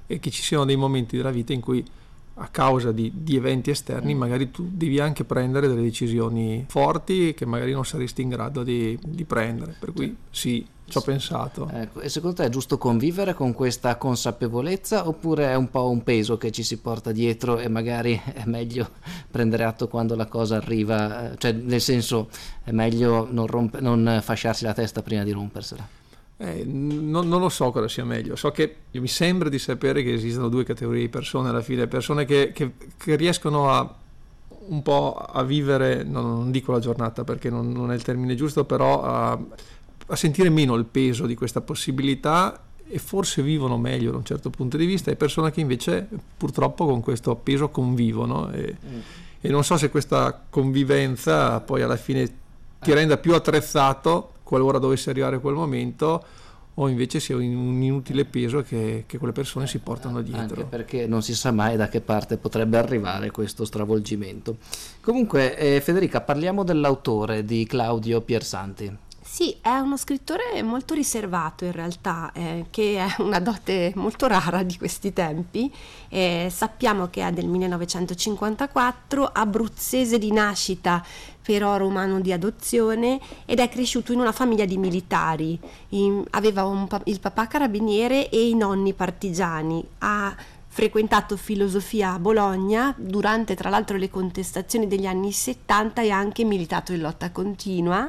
e che ci siano dei momenti della vita in cui a causa di eventi esterni magari tu devi anche prendere delle decisioni forti che magari non saresti in grado di prendere, per cui sì, ci ho pensato. Ecco, e secondo te è giusto convivere con questa consapevolezza oppure è un po' un peso che ci si porta dietro e magari è meglio prendere atto quando la cosa arriva, cioè nel senso è meglio non fasciarsi la testa prima di rompersela? Non lo so cosa sia meglio, so che mi sembra di sapere che esistono due categorie di persone alla fine, persone che riescono a un po' a vivere, non dico la giornata perché non è il termine giusto, però a sentire meno il peso di questa possibilità e forse vivono meglio da un certo punto di vista, e persone che invece purtroppo con questo peso convivono e non so se questa convivenza poi alla fine ti renda più attrezzato qualora dovesse arrivare quel momento, o invece sia un inutile peso che quelle persone si portano dietro. Anche perché non si sa mai da che parte potrebbe arrivare questo stravolgimento. Comunque Federica, parliamo dell'autore di Claudio Piersanti. Sì, è uno scrittore molto riservato in realtà, che è una dote molto rara di questi tempi. Sappiamo che è del 1954, abruzzese di nascita, però romano di adozione, ed è cresciuto in una famiglia di militari. Aveva il papà carabiniere e i nonni partigiani. Ha frequentato filosofia a Bologna durante tra l'altro le contestazioni degli anni 70 e ha anche militato in lotta continua.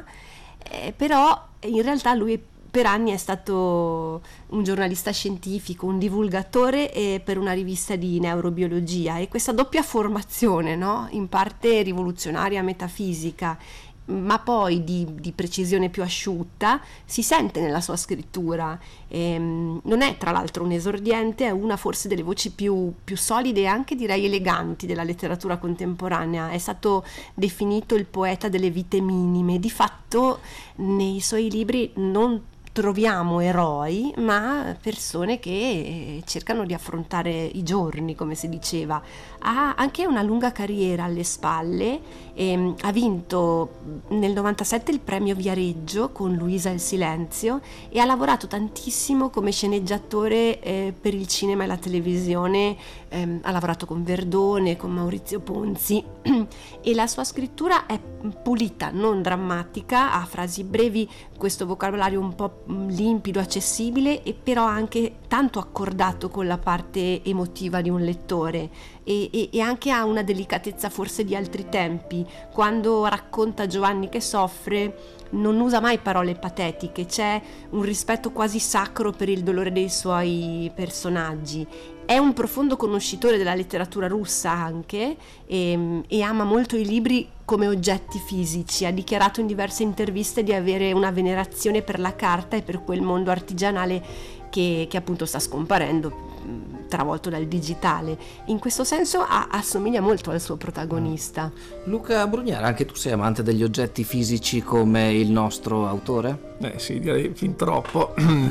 Però in realtà lui per anni è stato un giornalista scientifico, un divulgatore per una rivista di neurobiologia, e questa doppia formazione, no? In parte rivoluzionaria, metafisica, ma poi di precisione più asciutta, si sente nella sua scrittura. Non è tra l'altro un esordiente, è una forse delle voci più solide e anche direi eleganti della letteratura contemporanea. È stato definito il poeta delle vite minime. Di fatto nei suoi libri non troviamo eroi, ma persone che cercano di affrontare i giorni, come si diceva. Ha anche una lunga carriera alle spalle, ha vinto nel 97 il premio Viareggio con Luisa il Silenzio e ha lavorato tantissimo come sceneggiatore per il cinema e la televisione. Ha lavorato con Verdone, con Maurizio Ponzi e la sua scrittura è pulita, non drammatica, ha frasi brevi, questo vocabolario un po' limpido, accessibile, e però anche tanto accordato con la parte emotiva di un lettore, e anche ha una delicatezza forse di altri tempi. Quando racconta Giovanni che soffre non usa mai parole patetiche, c'è un rispetto quasi sacro per il dolore dei suoi personaggi. È un profondo conoscitore della letteratura russa anche, e ama molto i libri come oggetti fisici. Ha dichiarato in diverse interviste di avere una venerazione per la carta e per quel mondo artigianale che appunto sta scomparendo, travolto dal digitale. In questo senso assomiglia molto al suo protagonista. Luca Brugnera, anche tu sei amante degli oggetti fisici come il nostro autore? Sì, direi fin troppo.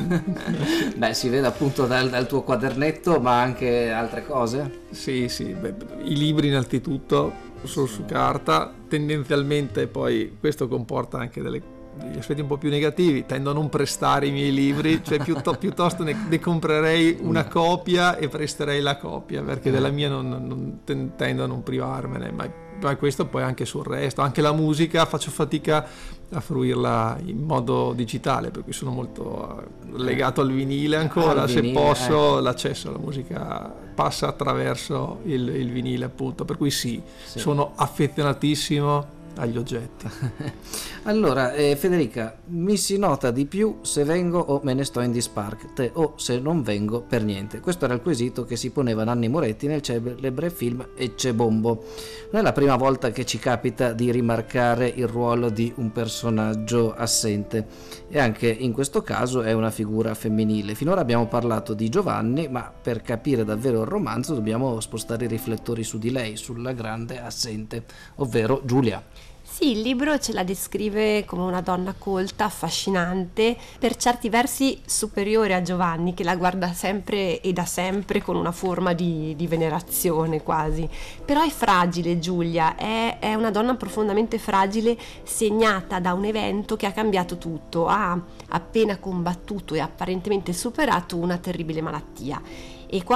Beh, si vede appunto dal tuo quadernetto, ma anche altre cose? Sì, i libri innanzitutto sono su carta, tendenzialmente poi questo comporta anche degli aspetti un po' più negativi, tendo a non prestare i miei libri, cioè piuttosto ne comprerei una copia e presterei la copia, perché della mia tendo a non privarmene, ma questo poi anche sul resto, anche la musica faccio fatica a fruirla in modo digitale, per cui sono molto legato al vinile ancora, se posso l'accesso alla musica passa attraverso il vinile appunto, per cui sì. Sono affezionatissimo agli oggetti. Allora Federica, mi si nota di più se vengo o me ne sto in disparte, o se non vengo per niente. Questo era il quesito che si poneva Nanni Moretti nel celebre film Ecce Bombo. Non è la prima volta che ci capita di rimarcare il ruolo di un personaggio assente, e anche in questo caso è una figura femminile. Finora abbiamo parlato di Giovanni, ma per capire davvero il romanzo dobbiamo spostare i riflettori su di lei, sulla grande assente, ovvero Giulia. Sì, il libro ce la descrive come una donna colta, affascinante, per certi versi superiore a Giovanni, che la guarda sempre e da sempre con una forma di venerazione quasi. Però è fragile Giulia, è una donna profondamente fragile, segnata da un evento che ha cambiato tutto. Ha appena combattuto e apparentemente superato una terribile malattia.